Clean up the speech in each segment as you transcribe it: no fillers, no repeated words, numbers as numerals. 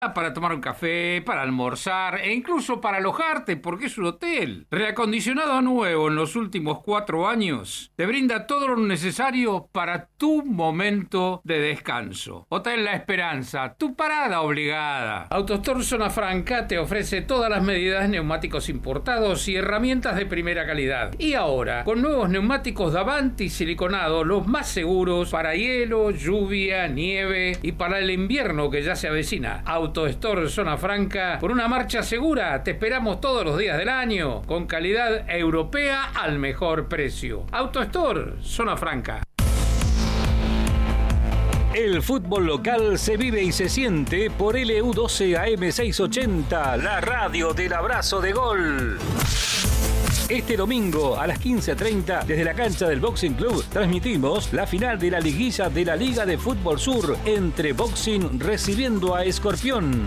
para tomar un café, para almorzar e incluso para alojarte porque es un hotel. Reacondicionado nuevo en los últimos 4 años, te brinda todo lo necesario para tu momento de descanso. Hotel La Esperanza, tu parada obligada. AutoStore Zona Franca te ofrece todas las medidas, neumáticos importados y herramientas de primera calidad. Y ahora, con nuevos neumáticos Davanti siliconados, los más seguros para hielo, lluvia, nieve y para el invierno que ya se avecina. AutoStore Zona Franca, por una marcha segura, te esperamos todos los días del año, con calidad europea al mejor precio. AutoStore Zona Franca. El fútbol local se vive y se siente por LU12 AM680, la radio del abrazo de gol. Este domingo a las 15:30, desde la cancha del Boxing Club, transmitimos la final de la liguilla de la Liga de Fútbol Sur entre Boxing recibiendo a Escorpión.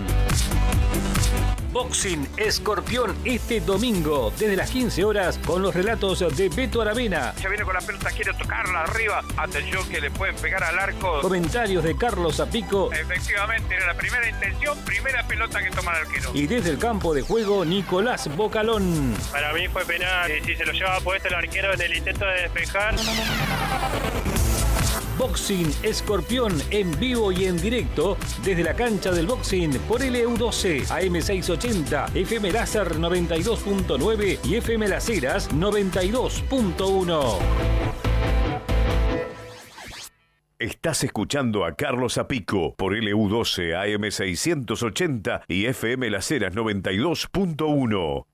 Boxing Escorpión este domingo desde las 15 horas con los relatos de Beto Aravena. Ya viene con la pelota, quiere tocarla arriba. Atención que le pueden pegar al arco. Comentarios de Carlos Zapico. Efectivamente, era la primera intención, primera pelota que toma el arquero. Y desde el campo de juego, Nicolás Bocalón. Para mí fue penal. Si se lo llevaba puesto el arquero en el intento de despejar. Boxing Escorpión en vivo y en directo desde la cancha del Boxing por LU12 AM680, FM Láser 92.9 y FM Las Heras 92.1. Estás escuchando a Carlos Zapico por LU12 AM680 y FM Las Heras 92.1.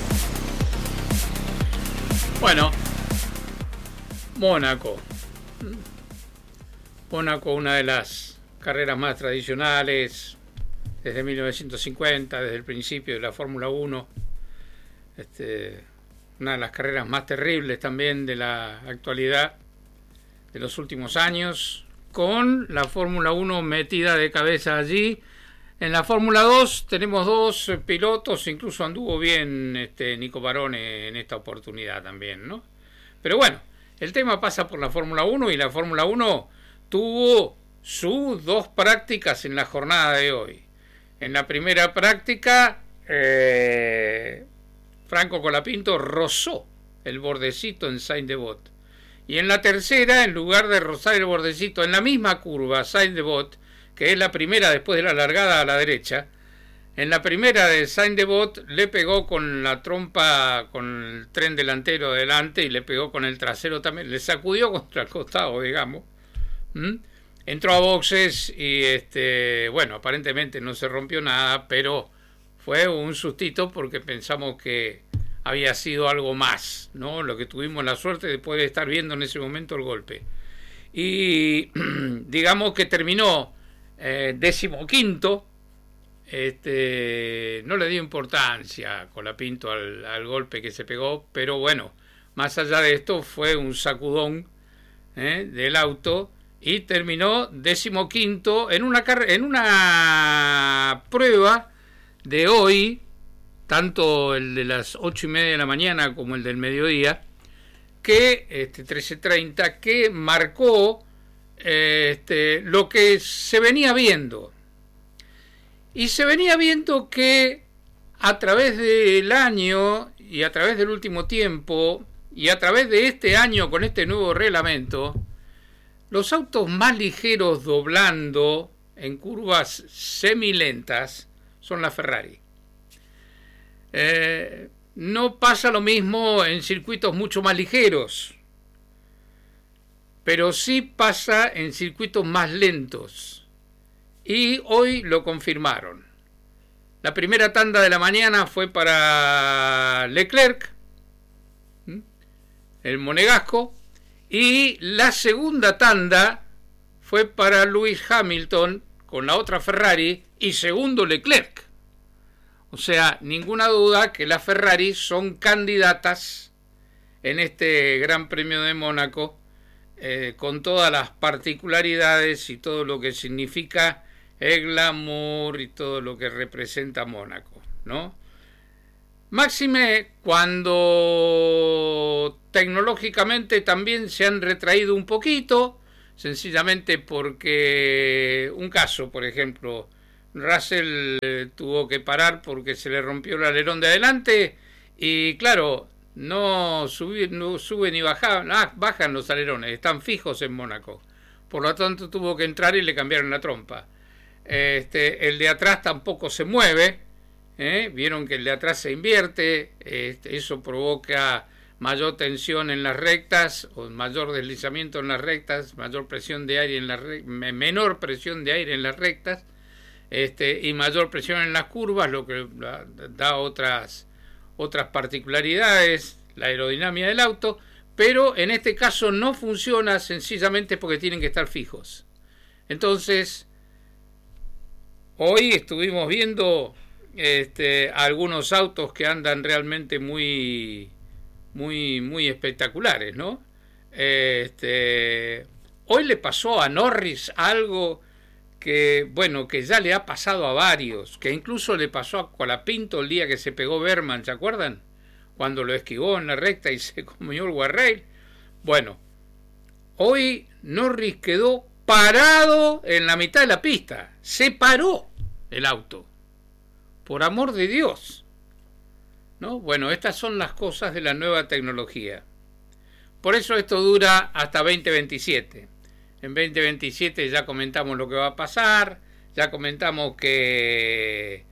Bueno, Mónaco, una de las carreras más tradicionales desde 1950, desde el principio de la Fórmula 1. Una de las carreras más terribles también de la actualidad, de los últimos años, con la Fórmula 1 metida de cabeza allí. En la Fórmula 2 tenemos 2 pilotos, incluso anduvo bien Nico Barone en esta oportunidad también, ¿no? Pero bueno, el tema pasa por la Fórmula 1 y la Fórmula 1 tuvo sus 2 prácticas en la jornada de hoy. En la primera práctica, Franco Colapinto rozó el bordecito en Sainte-Devote. Y en la tercera, en lugar de rozar el bordecito en la misma curva, Sainte-Devote, que es la primera después de la largada a la derecha, en la primera de Sainte-Devote le pegó con la trompa, con el tren delantero delante y le pegó con el trasero también, le sacudió contra el costado, digamos. Entró a boxes y bueno, aparentemente no se rompió nada, pero fue un sustito porque pensamos que había sido algo más, ¿no? Lo que tuvimos la suerte de poder estar viendo en ese momento el golpe. Y digamos que terminó 15º, no le dio importancia Colapinto al golpe que se pegó, pero bueno, más allá de esto fue un sacudón del auto. Y terminó 15º en una prueba de hoy, tanto el de las 8:30 de la mañana como el del mediodía, que 13:30, que marcó lo que se venía viendo. Y se venía viendo que a través del año y a través del último tiempo y a través de este año con este nuevo reglamento, los autos más ligeros doblando en curvas semilentas son la Ferrari. No pasa lo mismo en circuitos mucho más ligeros, pero sí pasa en circuitos más lentos. Y hoy lo confirmaron. La primera tanda de la mañana fue para Leclerc, el monegasco, y la segunda tanda fue para Lewis Hamilton con la otra Ferrari y segundo Leclerc. O sea, ninguna duda que las Ferrari son candidatas en este Gran Premio de Mónaco, con todas las particularidades y todo lo que significa el glamour y todo lo que representa Mónaco, ¿no? Máxime cuando tecnológicamente también se han retraído un poquito, sencillamente porque un caso, por ejemplo, Russell tuvo que parar porque se le rompió el alerón de adelante y claro, no suben ni bajan los alerones, están fijos en Mónaco. Por lo tanto tuvo que entrar y le cambiaron la trompa. El de atrás tampoco se mueve, vieron que el de atrás se invierte, eso provoca mayor tensión en las rectas, o mayor deslizamiento en las rectas, mayor presión de aire menor presión de aire en las rectas, y mayor presión en las curvas, lo que da otras particularidades, la aerodinámica del auto, pero en este caso no funciona sencillamente porque tienen que estar fijos. Entonces, hoy estuvimos viendo algunos autos que andan realmente muy espectaculares, ¿no? Hoy le pasó a Norris algo que, bueno, que ya le ha pasado a varios, que incluso le pasó a Colapinto el día que se pegó Berman, ¿se acuerdan? Cuando lo esquivó en la recta y se comió el guardrail. Bueno, hoy Norris quedó parado en la mitad de la pista, se paró el auto, por amor de Dios, ¿no? Bueno, estas son las cosas de la nueva tecnología. Por eso esto dura hasta 2027. En 2027 ya comentamos lo que va a pasar, ya comentamos que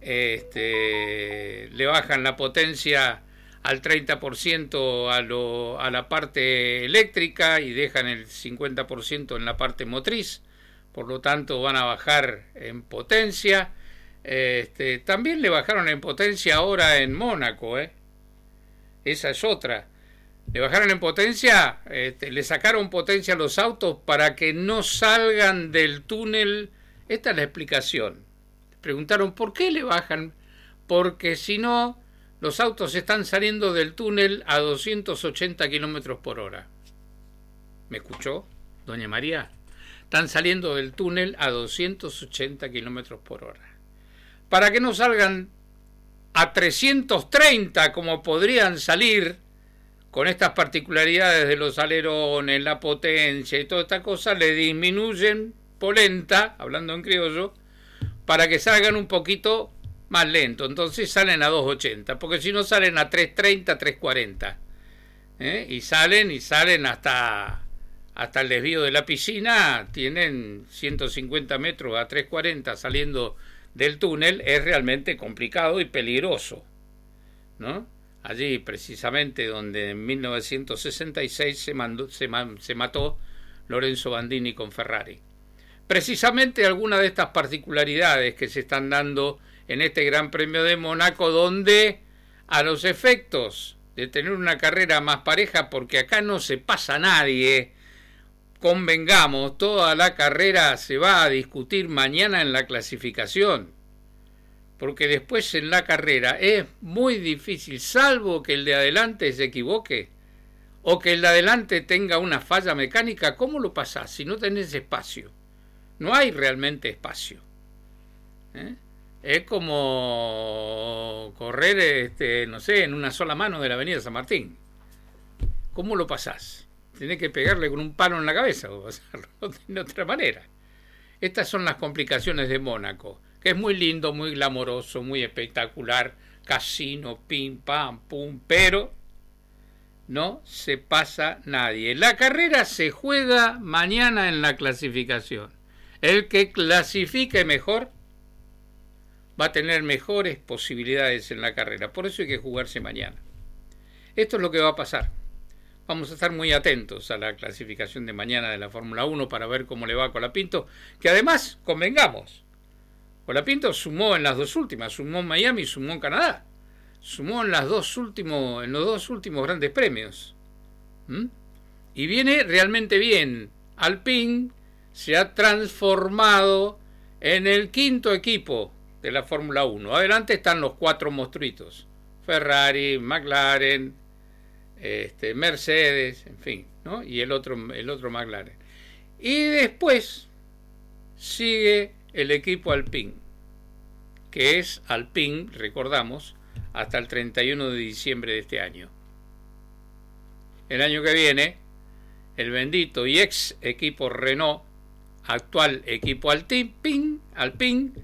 le bajan la potencia al 30% a la parte eléctrica y dejan el 50% en la parte motriz, por lo tanto van a bajar en potencia. También le bajaron en potencia ahora en Mónaco, esa es otra. Le bajaron en potencia, le sacaron potencia a los autos para que no salgan del túnel. Esta es la explicación. Preguntaron, ¿por qué le bajan? Porque si no, los autos están saliendo del túnel a 280 kilómetros por hora. ¿Me escuchó, doña María? Están saliendo del túnel a 280 kilómetros por hora. Para que no salgan a 330 como podrían salir, con estas particularidades de los alerones, la potencia y toda esta cosa, le disminuyen polenta, hablando en criollo, para que salgan un poquito más lento. Entonces salen a 280, porque si no salen a 330, 340. Y salen hasta el desvío de la piscina, tienen 150 metros a 340 saliendo del túnel. Es realmente complicado y peligroso, ¿no? Allí precisamente donde en 1966 se mató Lorenzo Bandini con Ferrari. Precisamente algunas de estas particularidades que se están dando en este Gran Premio de Mónaco, donde a los efectos de tener una carrera más pareja, porque acá no se pasa nadie, convengamos, toda la carrera se va a discutir mañana en la clasificación, porque después en la carrera es muy difícil, salvo que el de adelante se equivoque o que el de adelante tenga una falla mecánica. ¿Cómo lo pasás si no tenés espacio? No hay realmente espacio. Es como correr, no sé, en una sola mano de la avenida San Martín. ¿Cómo lo pasás? Tenés que pegarle con un palo en la cabeza o pasarlo de otra manera. Estas son las complicaciones de Mónaco, que es muy lindo, muy glamoroso, muy espectacular, casino, pim, pam, pum, pero no se pasa nadie. La carrera se juega mañana en la clasificación. El que clasifique mejor va a tener mejores posibilidades en la carrera. Por eso hay que jugarse mañana. Esto es lo que va a pasar. Vamos a estar muy atentos a la clasificación de mañana de la Fórmula 1 para ver cómo le va a Colapinto, que además, convengamos, Colapinto sumó en las dos últimas, sumó en Miami y sumó en Canadá. Sumó en los dos últimos grandes premios. Y viene realmente bien. Alpine se ha transformado en el quinto equipo de la Fórmula 1. Adelante están los cuatro monstruitos: Ferrari, McLaren, Mercedes, en fin, ¿no? Y el otro McLaren. Y después sigue el equipo Alpine, que es Alpine, recordamos, hasta el 31 de diciembre de este año. El año que viene, el bendito y ex equipo Renault, actual equipo Alpine,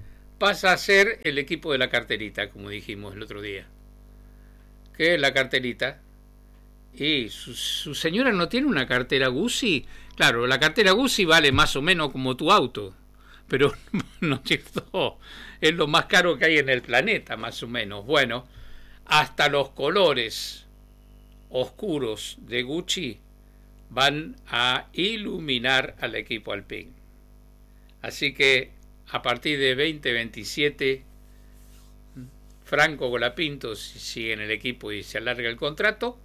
pasa a ser el equipo de la carterita, como dijimos el otro día. ¿Qué es la carterita? Y su señora no tiene una cartera Guzzi. Claro, la cartera Guzzi vale más o menos como tu auto, pero no es cierto, es lo más caro que hay en el planeta, más o menos. Bueno, hasta los colores oscuros de Gucci van a iluminar al equipo Alpine. Así que a partir de 2027, Franco Colapinto, si sigue en el equipo y se alarga el contrato,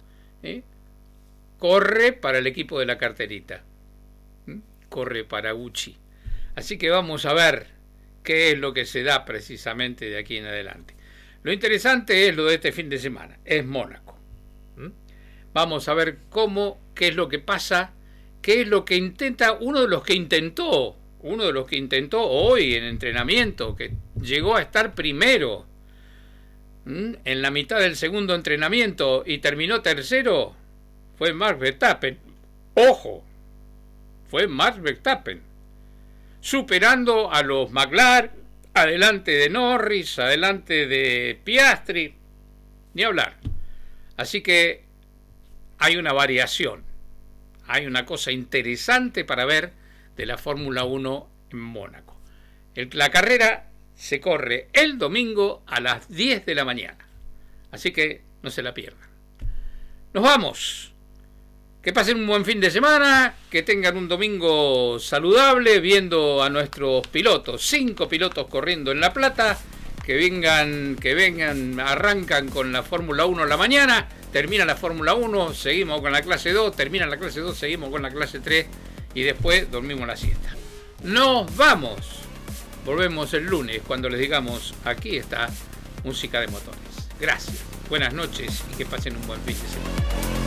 corre para el equipo de la carterita, corre para Gucci. Así que vamos a ver qué es lo que se da precisamente de aquí en adelante. Lo interesante es lo de este fin de semana, es Mónaco. Vamos a ver qué es lo que pasa, qué es lo que intenta uno de los que intentó hoy en entrenamiento, que llegó a estar primero en la mitad del segundo entrenamiento y terminó tercero, fue Max Verstappen. Ojo, fue Max Verstappen, superando a los McLaren, adelante de Norris, adelante de Piastri, ni hablar. Así que hay una variación, hay una cosa interesante para ver de la Fórmula 1 en Mónaco. La carrera se corre el domingo a las 10 de la mañana. Así que no se la pierdan. Nos vamos. Que pasen un buen fin de semana, que tengan un domingo saludable viendo a nuestros pilotos. 5 pilotos corriendo en La Plata. Que vengan, arrancan con la Fórmula 1 a la mañana. Termina la Fórmula 1, seguimos con la clase 2. Termina la clase 2, seguimos con la clase 3. Y después dormimos la siesta. Nos vamos. Volvemos el lunes cuando les digamos, aquí está Música de Motores. Gracias, buenas noches y que pasen un buen fin de semana.